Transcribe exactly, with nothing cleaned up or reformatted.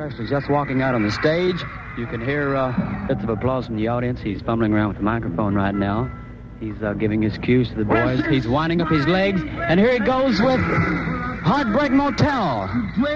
Presley's just walking out on the stage. You can hear uh, bits of applause from the audience. He's fumbling around with the microphone right now. He's uh, giving his cues to the boys. He's winding up his legs. And here he goes with Heartbreak Motel.